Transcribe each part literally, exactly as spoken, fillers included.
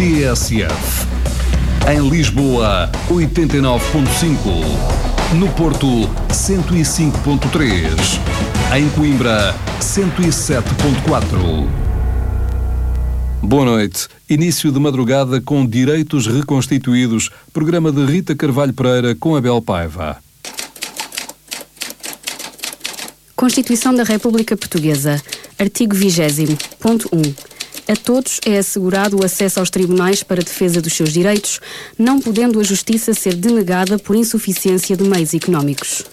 T S F. Em Lisboa, oitenta e nove ponto cinco. No Porto, cento e cinco ponto três. Em Coimbra, cento e sete ponto quatro. Boa noite. Início de madrugada com Direitos Reconstituídos, programa de Rita Carvalho Pereira com Abel Paiva. Constituição da República Portuguesa. Artigo vigésimo, ponto um. A todos é assegurado o acesso aos tribunais para a defesa dos seus direitos, não podendo a justiça ser denegada por insuficiência de meios económicos.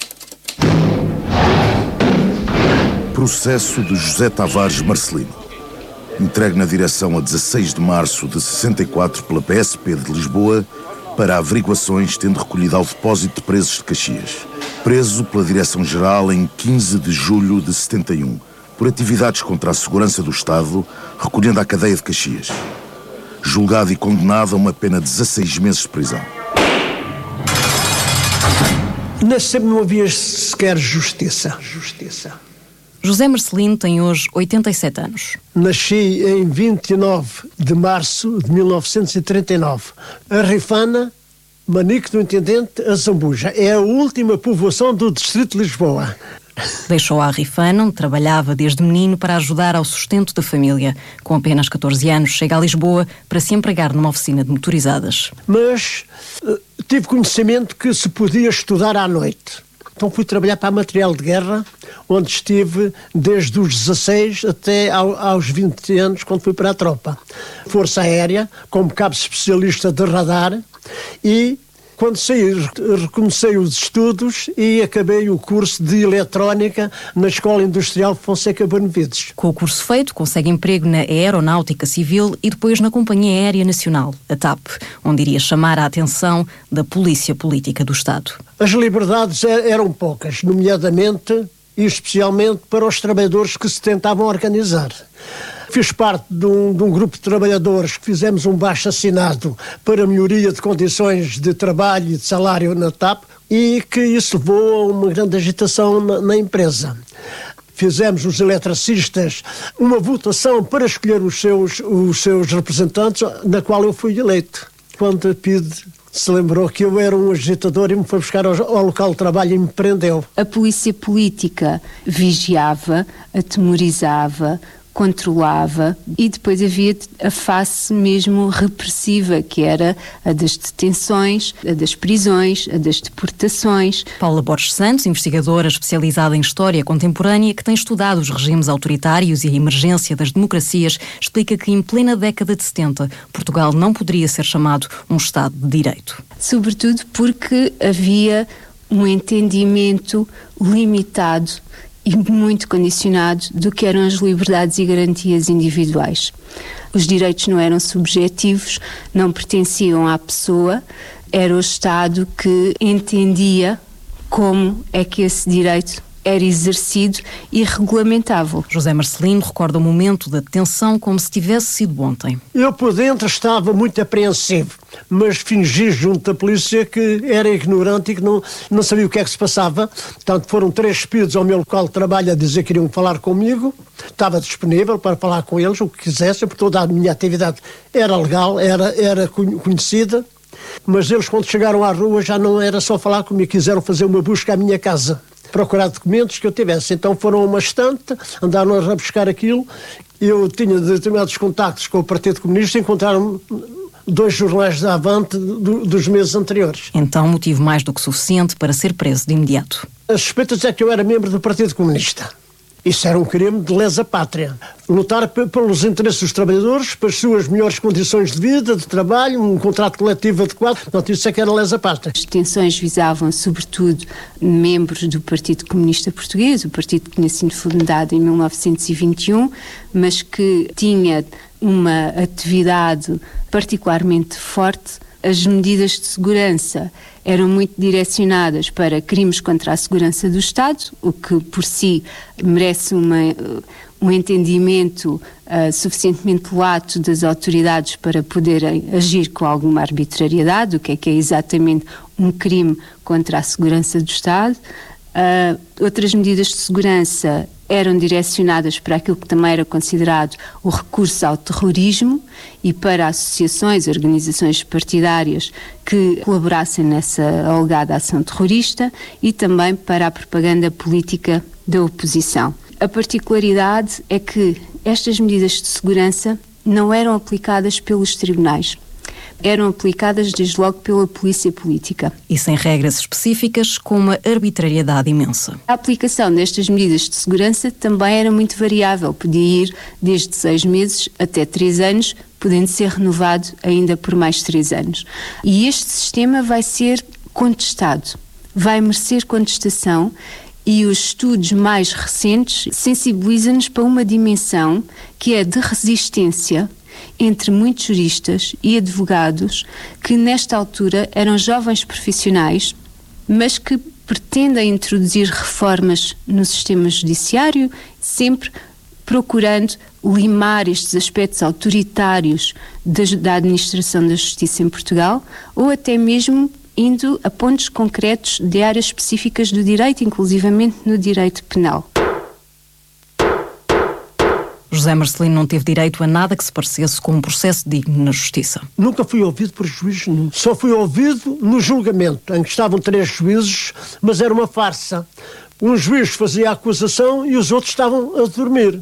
Processo de José Tavares Marcelino. Entregue na direção a dezasseis de março de sessenta e quatro pela P S P de Lisboa para averiguações, tendo recolhido ao depósito de presos de Caxias. Preso pela Direção-Geral em quinze de julho de setenta e um, por atividades contra a segurança do Estado, recolhendo à cadeia de Caxias. Julgado e condenado a uma pena de dezasseis meses de prisão. Nesse tempo não havia sequer justiça. Justiça. José Marcelino tem hoje oitenta e sete anos. Nasci em vinte e nove de março de mil novecentos e trinta e nove. A Rifana, Manique do Intendente, a Zambuja. É a última povoação do distrito de Lisboa. Deixou a Rifana, onde trabalhava desde menino para ajudar ao sustento da família. Com apenas catorze anos, chega a Lisboa para se empregar numa oficina de motorizadas. Mas uh, tive conhecimento que se podia estudar à noite. Então fui trabalhar para a Material de Guerra, onde estive desde os dezasseis até ao, aos vinte anos, quando fui para a tropa. Força Aérea, como cabo especialista de radar, e quando saí, recomecei os estudos e acabei o curso de Eletrónica na Escola Industrial Fonseca Benevides. Com o curso feito, consegue emprego na Aeronáutica Civil e depois na Companhia Aérea Nacional, a TAP, onde iria chamar a atenção da Polícia Política do Estado. As liberdades eram poucas, nomeadamente e especialmente para os trabalhadores que se tentavam organizar. Fiz parte de um, de um grupo de trabalhadores que fizemos um baixo-assinado para a melhoria de condições de trabalho e de salário na TAP e que isso levou a uma grande agitação na, na empresa. Fizemos, os eletricistas, uma votação para escolher os seus, os seus representantes, na qual eu fui eleito. Quando a P I D se lembrou que eu era um agitador e me foi buscar ao, ao local de trabalho e me prendeu. A polícia política vigiava, atemorizava, controlava e depois havia a face mesmo repressiva, que era a das detenções, a das prisões, a das deportações. Paula Borges Santos, investigadora especializada em História Contemporânea, que tem estudado os regimes autoritários e a emergência das democracias, explica que em plena década de setenta, Portugal não poderia ser chamado um Estado de Direito. Sobretudo porque havia um entendimento limitado e muito condicionado do que eram as liberdades e garantias individuais. Os direitos não eram subjetivos, não pertenciam à pessoa, era o Estado que entendia como é que esse direito era exercido e regulamentava. José Marcelino recorda o momento da detenção como se tivesse sido ontem. Eu por dentro estava muito apreensivo, mas fingi junto da polícia que era ignorante e que não, não sabia o que é que se passava. Portanto, foram três espiões ao meu local de trabalho a dizer que iriam falar comigo. Estava disponível para falar com eles, o que quisessem, porque toda a minha atividade era legal, era, era conhecida. Mas eles, quando chegaram à rua, já não era só falar comigo, quiseram fazer uma busca à minha casa, procurar documentos que eu tivesse. Então foram a uma estante, andaram a buscar aquilo. Eu tinha determinados contactos com o Partido Comunista e encontraram dois jornais da Avante do, dos meses anteriores. Então, motivo mais do que suficiente para ser preso de imediato. As suspeitas é que eu era membro do Partido Comunista. Isso era um crime de lesa pátria. Lutar p- pelos interesses dos trabalhadores, pelas suas melhores condições de vida, de trabalho, um contrato coletivo adequado. Portanto, isso é que era lesa pátria. As detenções visavam, sobretudo, membros do Partido Comunista Português, o partido que tinha sido fundado em mil novecentos e vinte e um, mas que tinha uma atividade particularmente forte. As medidas de segurança eram muito direcionadas para crimes contra a segurança do Estado, o que por si merece uma, um entendimento uh, suficientemente lato das autoridades para poderem agir com alguma arbitrariedade, o que é que é exatamente um crime contra a segurança do Estado. Uh, outras medidas de segurança eram direcionadas para aquilo que também era considerado o recurso ao terrorismo e para associações, organizações partidárias que colaborassem nessa alegada ação terrorista e também para a propaganda política da oposição. A particularidade é que estas medidas de segurança não eram aplicadas pelos tribunais. Eram aplicadas desde logo pela polícia política. E sem regras específicas, com uma arbitrariedade imensa. A aplicação destas medidas de segurança também era muito variável, podia ir desde seis meses até três anos, podendo ser renovado ainda por mais três anos. E este sistema vai ser contestado, vai merecer contestação, e os estudos mais recentes sensibilizam-nos para uma dimensão que é de resistência entre muitos juristas e advogados que nesta altura eram jovens profissionais, mas que pretendem introduzir reformas no sistema judiciário, sempre procurando limar estes aspectos autoritários da, da administração da justiça em Portugal, ou até mesmo indo a pontos concretos de áreas específicas do direito, inclusivamente no direito penal. José Marcelino não teve direito a nada que se parecesse com um processo digno na justiça. Nunca fui ouvido por juiz nenhum. Só fui ouvido no julgamento, em que estavam três juízes, mas era uma farsa. Um juiz fazia a acusação e os outros estavam a dormir.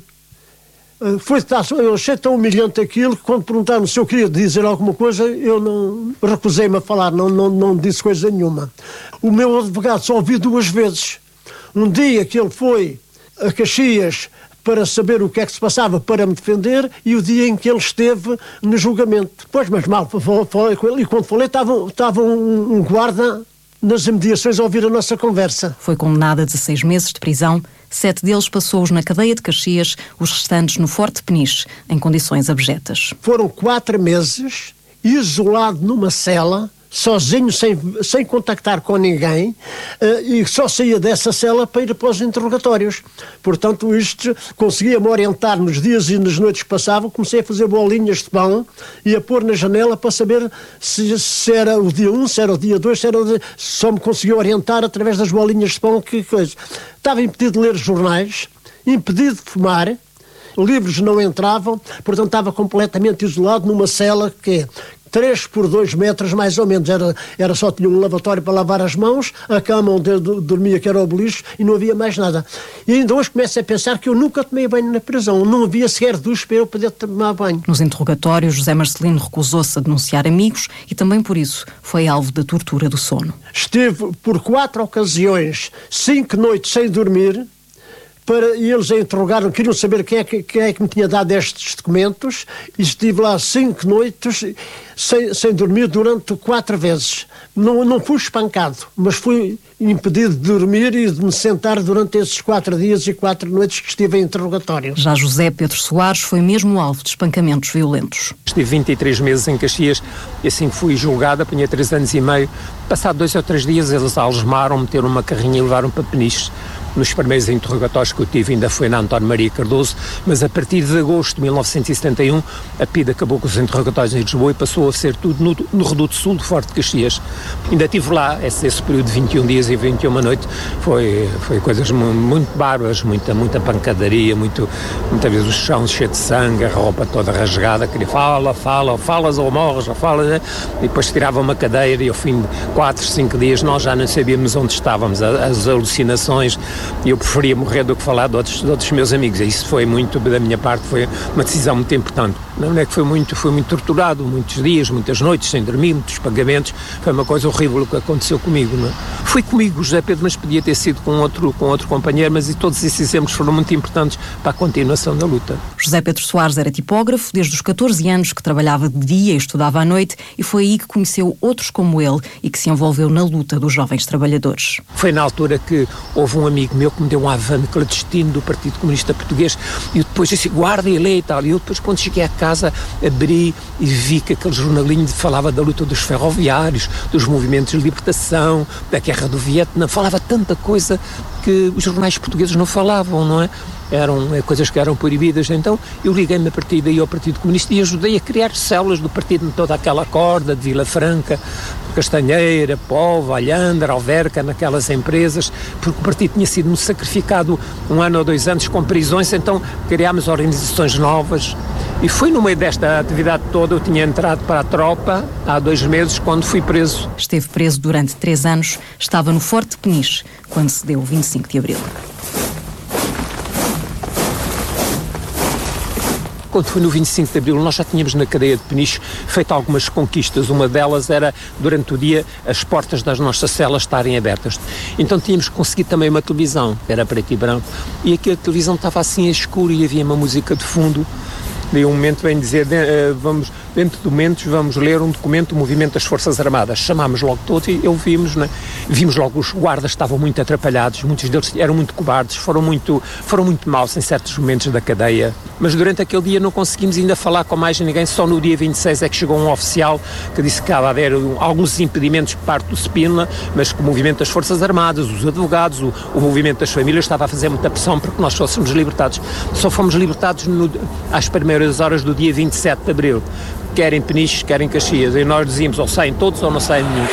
Foi, eu achei tão humilhante aquilo que quando perguntaram se eu queria dizer alguma coisa, eu não recusei-me a falar, não, não, não disse coisa nenhuma. O meu advogado só ouvi duas vezes. Um dia que ele foi a Caxias para saber o que é que se passava para me defender, e o dia em que ele esteve no julgamento. Pois, mas mal, falei com ele, e quando falei estava, estava um, um guarda nas imediações a ouvir a nossa conversa. Foi condenado a dezasseis meses de prisão, sete deles passou-os na cadeia de Caxias, os restantes no Forte Peniche, em condições abjetas. Foram quatro meses, isolado numa cela, sozinho, sem, sem contactar com ninguém, uh, e só saía dessa cela para ir para os interrogatórios. Portanto, isto conseguia-me orientar nos dias e nas noites que passavam. Comecei a fazer bolinhas de pão e a pôr na janela para saber se, se era o dia um, se era o dia dois, se era o dia... Só me conseguia orientar através das bolinhas de pão. Que coisa. Estava impedido de ler jornais, impedido de fumar, livros não entravam, portanto estava completamente isolado numa cela que é três por dois metros mais ou menos, era, era só tinha um lavatório para lavar as mãos, a cama onde eu dormia que era o beliche e não havia mais nada. E ainda hoje começo a pensar que eu nunca tomei banho na prisão, não havia sequer duche para eu poder tomar banho. Nos interrogatórios, José Marcelino recusou-se a denunciar amigos e também por isso foi alvo da tortura do sono. Estive por quatro ocasiões, cinco noites sem dormir, para, e eles a interrogaram, queriam saber quem é, que, quem é que me tinha dado estes documentos, e estive lá cinco noites sem, sem dormir durante quatro vezes. Não, não fui espancado, mas fui impedido de dormir e de me sentar durante esses quatro dias e quatro noites que estive em interrogatório. Já José Pedro Soares foi mesmo alvo de espancamentos violentos. Estive vinte e três meses em Caxias e assim que fui julgado, apanhei três anos e meio. Passado dois ou três dias eles algemaram, meteram uma carrinha e levaram para Peniche. Nos primeiros interrogatórios que eu tive ainda foi na António Maria Cardoso, mas a partir de agosto de mil novecentos e setenta e um a P I D acabou com os interrogatórios em Lisboa e passou a ser tudo no, no Reduto Sul do Forte de Caxias. Ainda estive lá, esse, esse período de vinte e um dias e vinte e uma noites, foi, foi coisas muito, muito bárbaras, muita, muita pancadaria, muito, muitas vezes o chão cheio de sangue, a roupa toda rasgada, queria fala, fala, falas ou morres, ou falas, né? E depois tirava uma cadeira e ao fim de quatro, cinco dias nós já não sabíamos onde estávamos, as alucinações. E eu preferia morrer do que falar de outros, de outros meus amigos. E isso foi muito, da minha parte, foi uma decisão muito importante. Não é que foi muito, foi muito torturado, muitos dias, muitas noites, sem dormir, muitos pagamentos. Foi uma coisa horrível o que aconteceu comigo. Não é? Foi comigo, José Pedro, mas podia ter sido com outro, com outro companheiro, mas e todos esses exemplos foram muito importantes para a continuação da luta. José Pedro Soares era tipógrafo, desde os catorze anos que trabalhava de dia e estudava à noite, e foi aí que conheceu outros como ele e que se envolveu na luta dos jovens trabalhadores. Foi na altura que houve um amigo meu que me deu um avante clandestino do Partido Comunista Português e eu depois disse, guarda e lê e tal. E eu depois, quando cheguei à casa, abri e vi que aquele jornalinho falava da luta dos ferroviários, dos movimentos de libertação, da guerra do Vietnã, falava tanta coisa que os jornais portugueses não falavam, não é? eram coisas que eram proibidas. Então eu liguei-me a partir daí ao Partido Comunista e ajudei a criar células do partido, toda aquela corda de Vila Franca, Castanheira, Póvoa, Alhandra, Alverca, naquelas empresas, porque o partido tinha sido sacrificado um ano ou dois anos com prisões, então criámos organizações novas. E foi no meio desta atividade toda, eu tinha entrado para a tropa há dois meses, quando fui preso. Esteve preso durante três anos, estava no Forte de Peniche, quando se deu o vinte e cinco de Abril. Quando foi no vinte e cinco de Abril, nós já tínhamos na cadeia de Peniche feito algumas conquistas. Uma delas era, durante o dia, as portas das nossas celas estarem abertas. Então tínhamos conseguido também uma televisão, que era preto e branco, e aqui a televisão estava assim escura e havia uma música de fundo. De um momento vem dizer, de, uh, vamos, dentro de momentos vamos ler um documento do movimento das Forças Armadas. Chamámos logo todos e ouvimos, né? Vimos logo os guardas estavam muito atrapalhados, muitos deles eram muito cobardes, foram muito, foram muito maus em certos momentos da cadeia. Mas durante aquele dia não conseguimos ainda falar com mais ninguém, só no dia vinte e seis é que chegou um oficial que disse que estava a haver alguns impedimentos por parte do Spínola, mas que o movimento das Forças Armadas, os advogados, o, o movimento das famílias estava a fazer muita pressão para que nós fôssemos libertados. Só fomos libertados no, às primeiras horas do dia vinte e sete de Abril, quer em Peniche, quer em Caxias, e nós dizíamos ou saem todos ou não saem nenhum.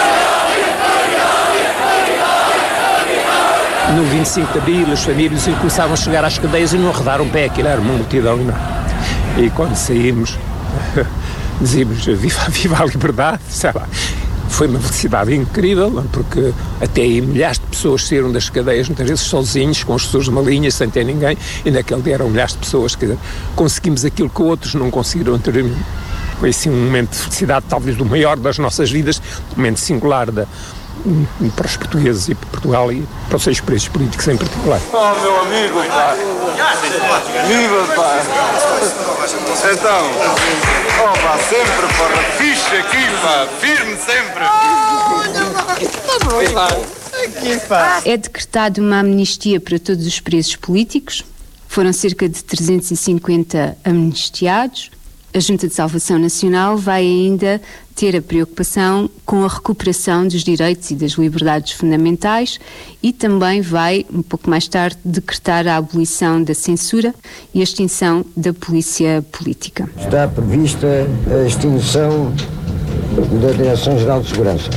No vinte e cinco de Abril as famílias começaram a chegar às cadeias e não arredaram o pé, aquilo era uma multidão. E quando saímos dizíamos viva, viva a liberdade, sei lá. Foi uma velocidade incrível, porque até aí milhares de pessoas saíram das cadeias, muitas vezes sozinhos, com as suas malinhas, sem ter ninguém, e naquele dia eram milhares de pessoas, quer dizer, conseguimos aquilo que outros não conseguiram anteriormente. Foi assim um momento de felicidade, talvez do maior das nossas vidas, um momento singular da, um, para os portugueses e para Portugal e para os seus presos políticos em particular. Oh, meu amigo, pá! Viva, pá! Então, oh, pá, sempre, porra, fixe aqui, pá, firme sempre! É decretada uma amnistia para todos os presos políticos, foram cerca de trezentos e cinquenta amnistiados. A Junta de Salvação Nacional vai ainda ter a preocupação com a recuperação dos direitos e das liberdades fundamentais e também vai, um pouco mais tarde, decretar a abolição da censura e a extinção da polícia política. Está prevista a extinção da Direção-Geral de Segurança.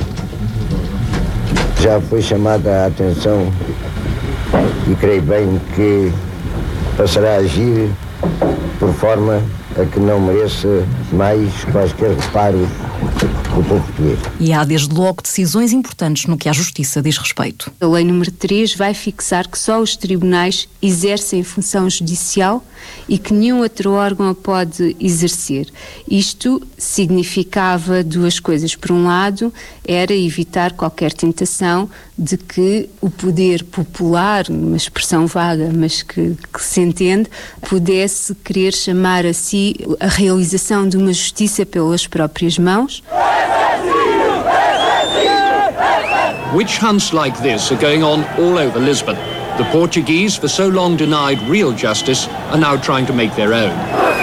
Já foi chamada a atenção e creio bem que passará a agir por forma a que não mereça mais quaisquer reparos do povo português. E há desde logo decisões importantes no que à Justiça diz respeito. A Lei número três vai fixar que só os tribunais exercem função judicial e que nenhum outro órgão a pode exercer. Isto significava duas coisas. Por um lado, era evitar qualquer tentação de que o poder popular, uma expressão vaga, mas que, que se entende, pudesse querer chamar a si a realização de uma justiça pelas próprias mãos. Witch hunts like this are going on all over Lisbon. The Portuguese, for so long denied real justice, are now trying to make their own.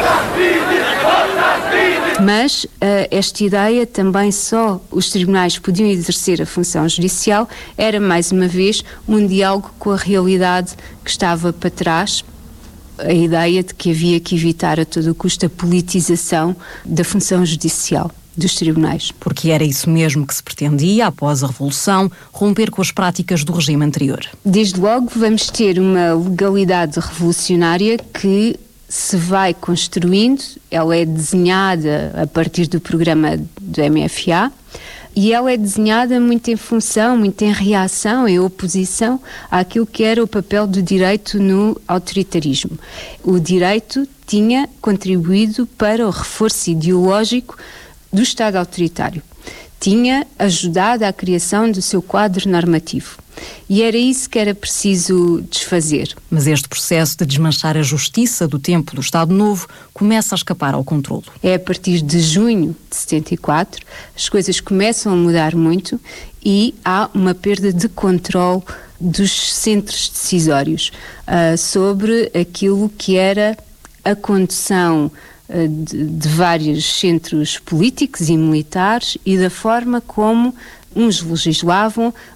Mas uh, esta ideia também só os tribunais podiam exercer a função judicial era, mais uma vez, um diálogo com a realidade que estava para trás. A ideia de que havia que evitar a todo custo a politização da função judicial dos tribunais. Porque era isso mesmo que se pretendia, após a Revolução, romper com as práticas do regime anterior. Desde logo vamos ter uma legalidade revolucionária que se vai construindo, ela é desenhada a partir do programa do M F A e ela é desenhada muito em função, muito em reação, em oposição àquilo que era o papel do direito no autoritarismo. O direito tinha contribuído para o reforço ideológico do Estado autoritário. Tinha ajudado à criação do seu quadro normativo. E era isso que era preciso desfazer. Mas este processo de desmanchar a justiça do tempo do Estado Novo começa a escapar ao controlo. É a partir de junho de setenta e quatro, as coisas começam a mudar muito e há uma perda de controle dos centros decisórios uh, sobre aquilo que era a condução De, de vários centros políticos e militares e da forma como uns legislavam,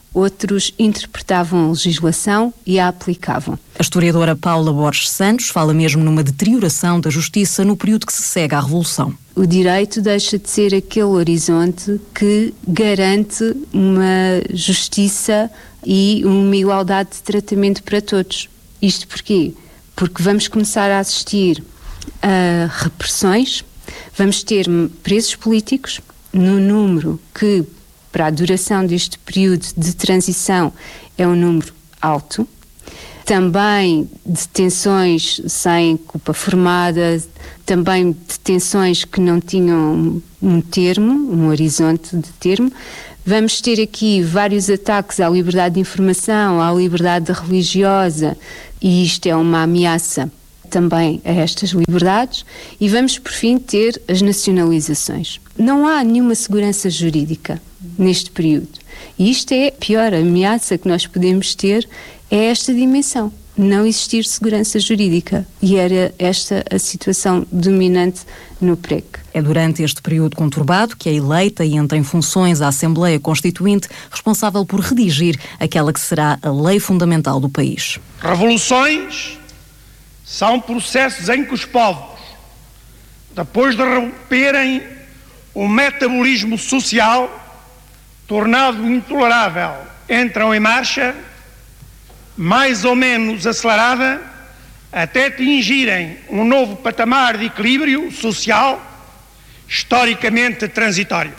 outros interpretavam a legislação e a aplicavam. A historiadora Paula Borges Santos fala mesmo numa deterioração da justiça no período que se segue à Revolução. O direito deixa de ser aquele horizonte que garante uma justiça e uma igualdade de tratamento para todos. Isto porquê? Porque vamos começar a assistir a repressões, vamos ter presos políticos no número que, para a duração deste período de transição, é um número alto. Também detenções sem culpa formada, também detenções que não tinham um termo, um horizonte de termo. Vamos ter aqui vários ataques à liberdade de informação, à liberdade religiosa, e isto é uma ameaça também a estas liberdades, e vamos por fim ter as nacionalizações. Não há nenhuma segurança jurídica neste período, e isto é a pior ameaça que nós podemos ter, é esta dimensão, não existir segurança jurídica, e era esta a situação dominante no P R E C. É durante este período conturbado que é eleita e entra em funções a Assembleia Constituinte, responsável por redigir aquela que será a lei fundamental do país. Revoluções são processos em que os povos, depois de romperem o metabolismo social, tornado intolerável, entram em marcha, mais ou menos acelerada, até atingirem um novo patamar de equilíbrio social, historicamente transitório.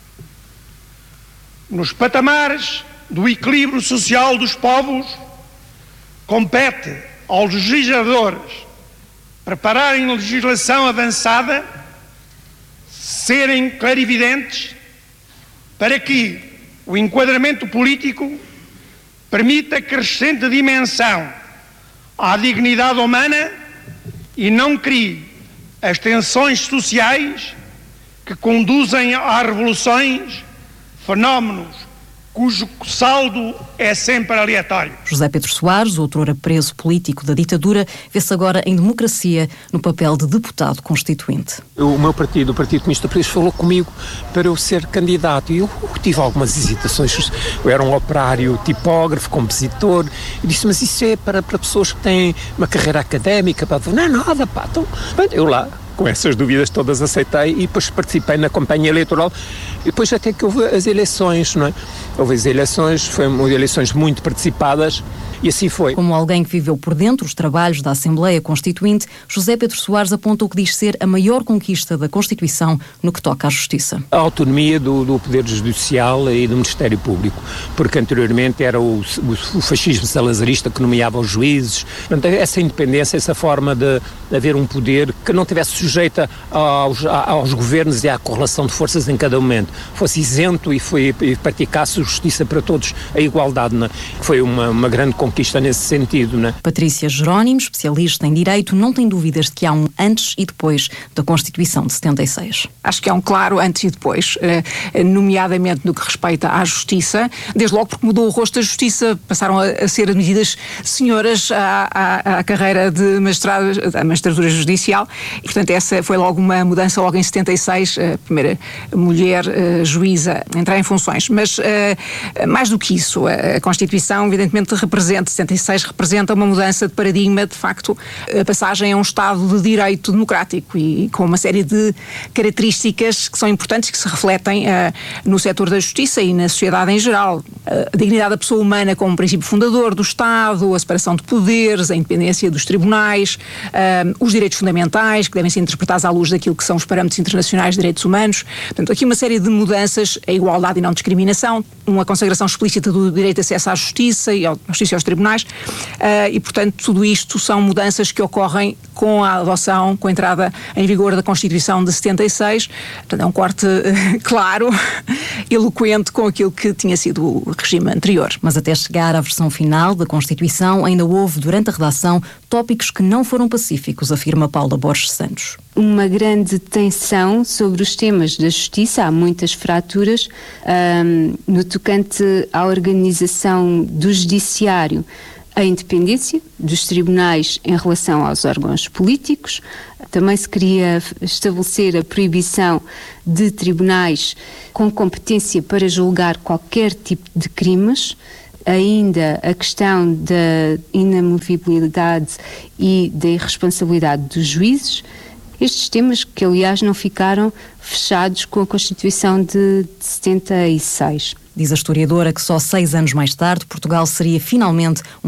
Nos patamares do equilíbrio social dos povos, compete aos legisladores prepararem legislação avançada, serem clarividentes, para que o enquadramento político permita crescente dimensão à dignidade humana e não crie as tensões sociais que conduzem a revoluções, fenómenos cujo saldo é sempre aleatório. José Pedro Soares, outrora preso político da ditadura, vê-se agora em democracia no papel de deputado constituinte. O meu partido, o Partido Comunista Português, falou comigo para eu ser candidato e eu tive algumas hesitações. Eu era um operário, tipógrafo, compositor, e disse, mas isso é para, para pessoas que têm uma carreira académica, para... não é nada, pá. Então, eu lá, com essas dúvidas todas, aceitei e depois participei na campanha eleitoral e depois até que houve as eleições, não é? Houve as eleições, foram eleições muito participadas e assim foi. Como alguém que viveu por dentro os trabalhos da Assembleia Constituinte, José Pedro Soares aponta o que diz ser a maior conquista da Constituição no que toca à justiça. A autonomia do, do Poder Judicial e do Ministério Público, porque anteriormente era o, o, o fascismo salazarista que nomeava os juízes. Portanto, essa independência, essa forma de, de haver um poder que não tivesse sujeita aos, aos governos e à correlação de forças em cada momento, fosse isento e, foi, e praticasse justiça para todos, a igualdade, não é? Foi uma, uma grande conquista nesse sentido, não é? Patrícia Jerónimo, especialista em Direito, não tem dúvidas de que há um antes e depois da Constituição de setenta e seis. Acho que há um claro antes e depois, nomeadamente no que respeita à justiça, desde logo porque mudou o rosto da justiça, passaram a ser admitidas senhoras à, à, à carreira de magistrado, da magistratura judicial, e portanto essa foi logo uma mudança logo em setenta e seis, a primeira mulher uh, juíza a entrar em funções. Mas uh, mais do que isso, a, a Constituição evidentemente representa, setenta e seis representa uma mudança de paradigma, de facto, a passagem a um Estado de direito democrático e, e com uma série de características que são importantes, que se refletem uh, no setor da justiça e na sociedade em geral. Uh, a dignidade da pessoa humana como princípio fundador do Estado, a separação de poderes, a independência dos tribunais, uh, os direitos fundamentais que devem ser interpretados à luz daquilo que são os parâmetros internacionais de direitos humanos. Portanto, aqui uma série de mudanças, a igualdade e não discriminação, uma consagração explícita do direito de acesso à justiça e à justiça e aos tribunais, uh, e portanto tudo isto são mudanças que ocorrem com a adoção, com a entrada em vigor da Constituição de setenta e seis. Portanto, é um corte uh, claro, eloquente com aquilo que tinha sido o regime anterior. Mas até chegar à versão final da Constituição, ainda houve, durante a redação, tópicos que não foram pacíficos, afirma Paula Borges Santos. Uma grande tensão sobre os temas da justiça, há muitas fraturas um, no tocante à organização do judiciário. a independência dos tribunais em relação aos órgãos políticos. Também se queria estabelecer a proibição de tribunais com competência para julgar qualquer tipo de crimes. Ainda a questão da inamovibilidade e da irresponsabilidade dos juízes. Estes temas que, aliás, não ficaram fechados com a Constituição de, de setenta e seis. Diz a historiadora que só seis anos mais tarde Portugal seria finalmente um